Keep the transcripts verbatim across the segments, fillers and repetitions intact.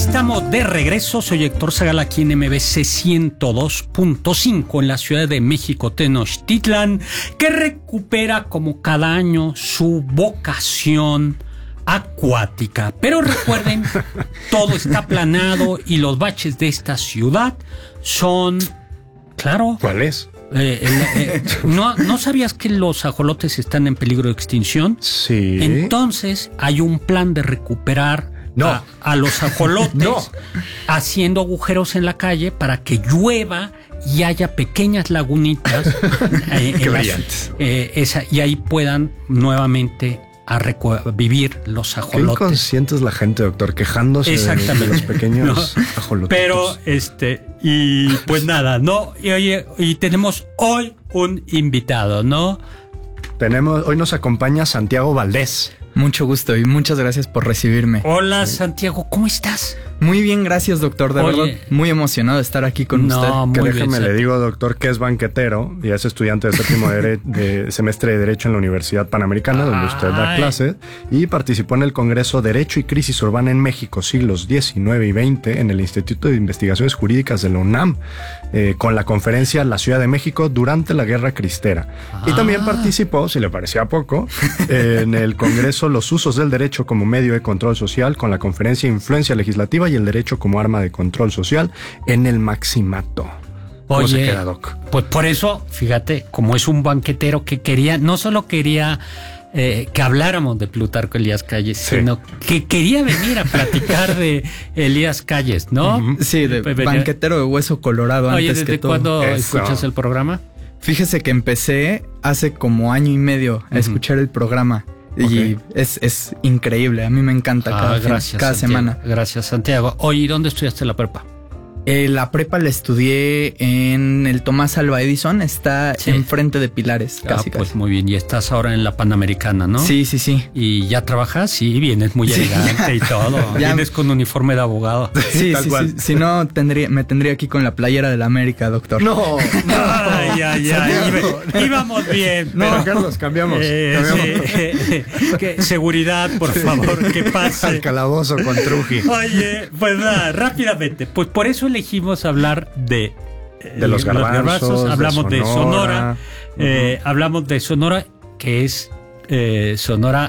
estamos de regreso. Soy Héctor Zagala aquí en M B C ciento dos punto cinco en la Ciudad de México, Tenochtitlan, que recupera como cada año su vocación acuática. Pero recuerden, todo está aplanado y los baches de esta ciudad son, claro... ¿Cuál es? Eh, el, eh, ¿no, ¿No sabías que los ajolotes están en peligro de extinción? Sí. Entonces hay un plan de recuperar no. a, a los ajolotes no. haciendo agujeros en la calle para que llueva y haya pequeñas lagunitas eh, Qué en brillantes. las, eh, esa, y ahí puedan nuevamente a vivir los ajolotes. Qué inconsciente es la gente, doctor, quejándose de, de los pequeños no, ajolotes. Pero, este, y pues nada, ¿no? Y oye, y tenemos hoy un invitado, ¿no? Tenemos, hoy nos acompaña Santiago Valdés. Mucho gusto y muchas gracias por recibirme. Hola, Santiago, ¿cómo estás? Muy bien, gracias, doctor. De Oye, verdad, muy emocionado de estar aquí con no, usted. Que muy déjeme bien, le digo, doctor, que es banquetero y es estudiante de séptimo de, de semestre de Derecho en la Universidad Panamericana, Ay. donde usted da clases, y participó en el Congreso Derecho y Crisis Urbana en México, siglos diecinueve y veinte, en el Instituto de Investigaciones Jurídicas de la UNAM, eh, con la conferencia La Ciudad de México durante la Guerra Cristera. Ah. Y también participó, si le parecía poco, en el Congreso Los Usos del Derecho como Medio de Control Social, con la conferencia Influencia Legislativa y el Derecho como Arma de Control Social en el Maximato. ¿Cómo Oye, se queda, Doc? Pues por eso, fíjate, como es un banquetero que quería, no solo quería eh, que habláramos de Plutarco Elías Calles, sí. sino que quería venir a platicar de Elías Calles, ¿no? Uh-huh. Sí, de pues, banquetero de hueso colorado. Oye, antes ¿desde que todo. cuándo Eso. escuchas el programa? Fíjese que empecé hace como año y medio a uh-huh. escuchar el programa. Okay. Y es, es increíble, a mí me encanta ah, cada, gracias, cada semana. Gracias, Santiago. Oye, ¿y dónde estudiaste la prepa? Eh, la prepa la estudié en el Tomás Alva Edison, está sí. enfrente de Pilares, casi, ah, pues casi. muy bien, y estás ahora en la Panamericana, ¿no? Sí, sí, sí. ¿Y ya trabajas? Sí, vienes muy elegante sí. y todo. Ya. Vienes con uniforme de abogado. Sí, Tal sí, cual. sí. Si no, tendría, me tendría aquí con la playera de la América, doctor. No, no. Ay, ay, ay. Iba, íbamos bien. No, pero, Carlos, cambiamos. Eh, cambiamos. Sí, eh, que, seguridad, por favor, que pase. Al calabozo con Truji. Oye, pues nada, rápidamente. Pues por eso elegimos hablar de, de eh, los garbanzos, garbanzos. Hablamos de de Sonora, de Sonora uh-huh. eh, hablamos de Sonora, que es eh, Sonora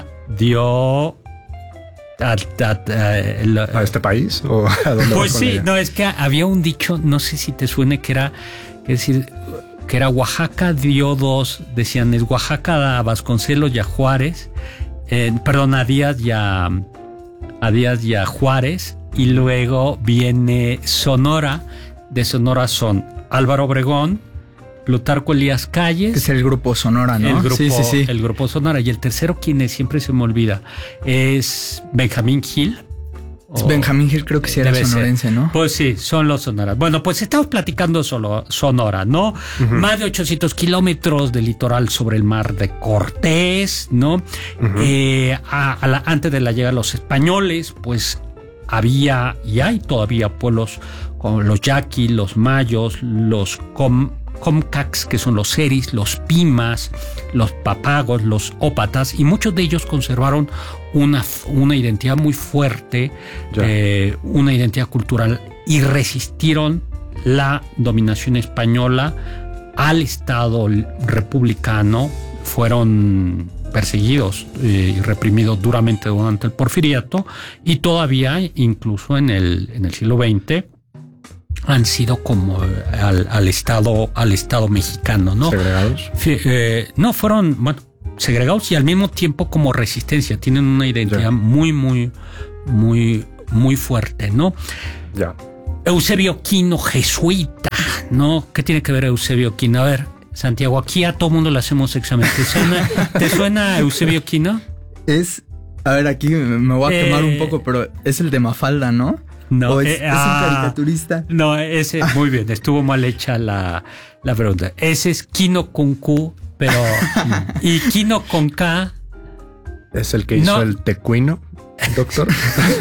dio a, a, a, el, a este país o a dónde pues sí, ella? No, es que había un dicho, no sé si te suene, que era, es decir, que era Oaxaca dio dos, decían es Oaxaca a Vasconcelos y a Juárez, eh, perdón, a Díaz y a, a Díaz y a Juárez, y luego viene Sonora. De Sonora son Álvaro Obregón, Plutarco Elías Calles. Que es el grupo Sonora, ¿no? El grupo, sí, sí, sí. El grupo Sonora. Y el tercero, quien es, siempre se me olvida, es Benjamín Gil. Benjamín Gil creo que sí era sonorense, ser. ¿no? Pues sí, son los Sonoras. Bueno, pues estamos platicando solo Sonora, ¿no? Uh-huh. Más de ochocientos kilómetros de litoral sobre el mar de Cortés, ¿no? Uh-huh. Eh, a, a la, antes de la llegada de los españoles, pues había y hay todavía pueblos como los yaquis, los mayos, los com, comcacs, que son los seris, los pimas, los papagos, los ópatas, y muchos de ellos conservaron una, una identidad muy fuerte, eh, una identidad cultural, y resistieron la dominación española al Estado republicano. Fueron perseguidos eh, y reprimidos duramente durante el Porfiriato, y todavía incluso en el, en el siglo veinte han sido como al, al estado al estado mexicano, ¿no? ¿Segregados? Eh, no, fueron bueno, segregados y al mismo tiempo como resistencia. Tienen una identidad ya. muy, muy, muy, muy fuerte, ¿no? Ya. Eusebio Quino, jesuita, ¿no? ¿Qué tiene que ver Eusebio Quino? A ver, Santiago, aquí a todo mundo le hacemos examen. ¿Te suena, ¿te suena Eusebio Quino? Es, a ver, aquí me voy a quemar eh, un poco, pero es el de Mafalda, ¿no? No, ¿O es, eh, es ah, un caricaturista? No, ese, muy bien, estuvo mal hecha la, la pregunta. Ese es Quino con Q, pero... y Quino con K... ¿Es el que hizo no. el tecuino, doctor?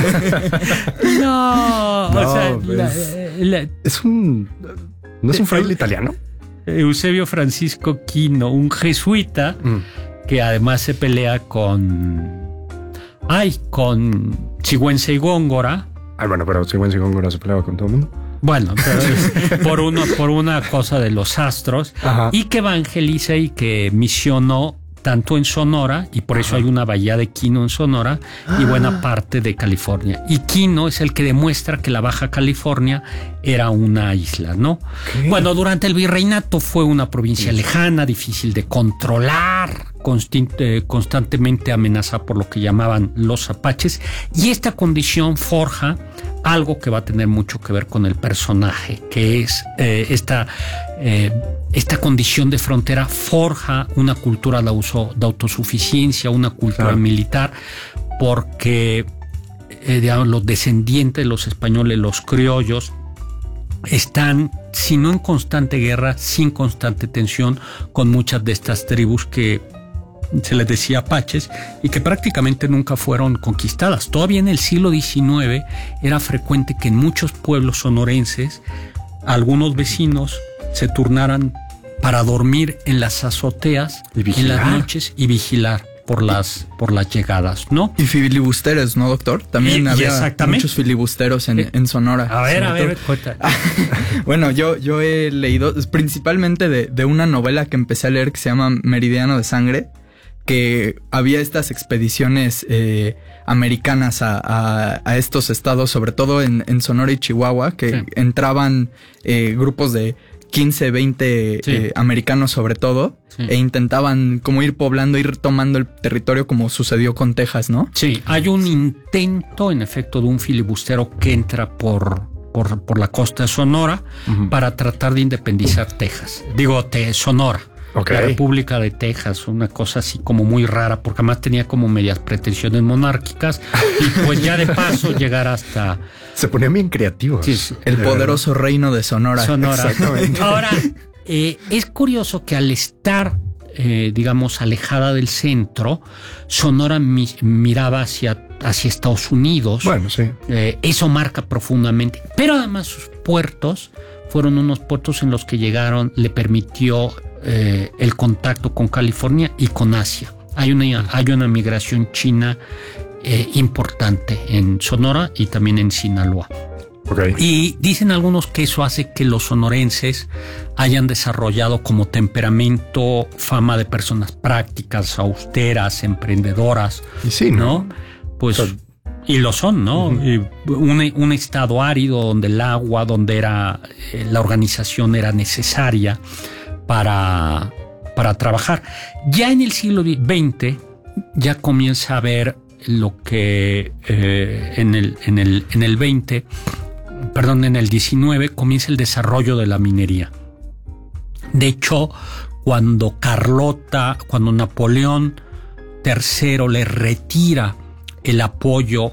no, no, o sea... Es, la, la, es un... ¿No es un fraile italiano? Eusebio Francisco Quino, un jesuita mm. que además se pelea con... Ay, con Sigüenza y Góngora, Ah, bueno, pero Sigüenza y Góngora se peleaba con todo el mundo. Bueno, pero es por, uno, por una cosa de los astros. Ajá. Y que evangeliza y que misionó tanto en Sonora, y por eso Ajá. hay una bahía de Quino en Sonora, ah. y buena parte de California. Y Quino es el que demuestra que la Baja California era una isla, ¿no? ¿Qué? Bueno, durante el virreinato fue una provincia sí. lejana, difícil de controlar, constante, constantemente amenazada por lo que llamaban los apaches, y esta condición forja algo que va a tener mucho que ver con el personaje, que es eh, esta... Eh, Esta condición de frontera forja una cultura de, uso, de autosuficiencia, una cultura claro. militar, porque eh, digamos, los descendientes de los españoles, los criollos, están, si no en constante guerra, sin constante tensión con muchas de estas tribus que se les decía apaches y que prácticamente nunca fueron conquistadas. Todavía en el siglo diecinueve era frecuente que en muchos pueblos sonorenses algunos vecinos se turnaran para dormir en las azoteas en las noches y vigilar por las por las llegadas, ¿no? Y filibusteros, ¿no, doctor? También y, había y muchos filibusteros en, en Sonora. A ver, a ver, cuéntame. Bueno, yo, yo he leído principalmente de, de una novela que empecé a leer que se llama Meridiano de Sangre, que había estas expediciones eh, americanas a, a, a estos estados, sobre todo en, en Sonora y Chihuahua, que sí. entraban eh, grupos de quince, veinte sí. eh, americanos sobre todo, sí. e intentaban como ir poblando, ir tomando el territorio como sucedió con Texas, ¿no? Sí, hay un intento, en efecto, de un filibustero que entra por, por, por la costa de Sonora uh-huh. para tratar de independizar Texas. Digo, te, Sonora. Okay. La República de Texas, una cosa así como muy rara, porque además tenía como medias pretensiones monárquicas y pues ya de paso llegar hasta... Se ponían bien creativos. Sí, sí. El poderoso reino de Sonora. Sonora. Exactamente. Ahora, eh, es curioso que al estar, eh, digamos, alejada del centro, Sonora mi- miraba hacia, hacia Estados Unidos. Bueno, sí. Eh, eso marca profundamente. Pero además sus puertos fueron unos puertos en los que llegaron, le permitió... Eh, el contacto con California y con Asia. Hay una, hay una migración china eh, importante en Sonora y también en Sinaloa. Okay. Y dicen algunos que eso hace que los sonorenses hayan desarrollado como temperamento fama de personas prácticas, austeras, emprendedoras. Y sí, ¿no? ¿no? Pues... So- Y lo son, ¿no? Uh-huh. Y un, un estado árido donde el agua, donde era eh, la organización era necesaria para, para trabajar. Ya en el siglo veinte ya comienza a ver lo que eh, en el en el en el veinte, perdón, en el diecinueve comienza el desarrollo de la minería. De hecho, cuando Carlota, cuando Napoleón tercero le retira el apoyo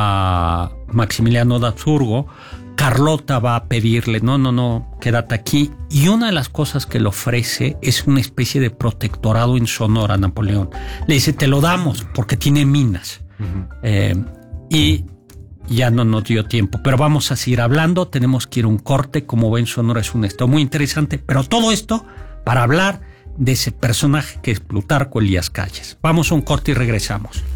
a Maximiliano de Habsburgo, Carlota va a pedirle, no, no, no, quédate aquí. Y una de las cosas que le ofrece es una especie de protectorado en Sonora a Napoleón. Le dice, te lo damos porque tiene minas. Uh-huh. Eh, y ya no nos dio tiempo, pero vamos a seguir hablando. Tenemos que ir a un corte. Como ven, Sonora es un estado muy interesante, pero todo esto para hablar de ese personaje que es Plutarco Elías Calles. Vamos a un corte y regresamos.